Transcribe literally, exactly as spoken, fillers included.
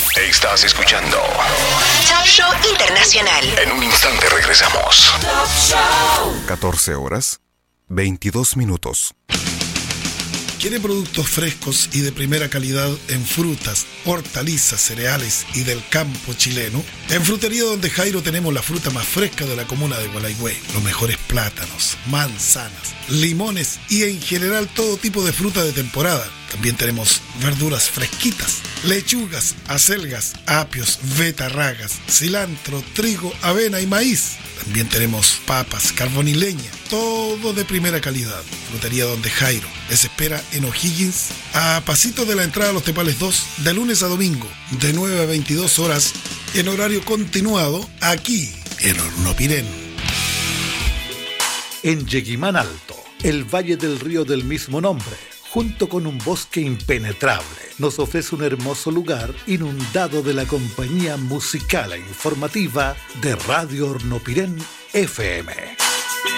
Estás escuchando Top Show Internacional. En un instante regresamos. catorce horas, veintidós minutos. ¿Quiere productos frescos y de primera calidad en frutas, hortalizas, cereales y del campo chileno? En Frutería Donde Jairo tenemos la fruta más fresca de la comuna de Gualeguay. Los mejores plátanos, manzanas, limones y en general todo tipo de fruta de temporada. También tenemos verduras fresquitas, lechugas, acelgas, apios, betarragas, cilantro, trigo, avena y maíz. También tenemos papas, carbón y leña, todo de primera calidad. Frutería Donde Jairo les espera en O'Higgins, a pasito de la entrada a Los Tepales dos, de lunes a domingo, de nueve a veintidós horas, en horario continuado, aquí en Hornopirén. En Yeguimán Alto, el valle del río del mismo nombre, junto con un bosque impenetrable, nos ofrece un hermoso lugar inundado de la compañía musical e informativa de Radio Hornopirén F M.